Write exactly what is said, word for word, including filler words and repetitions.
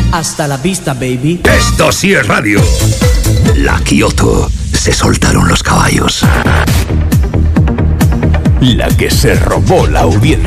Hasta la vista, baby. Esto sí es radio. La Kioto. Se soltaron los caballos. La que se robó la audiencia.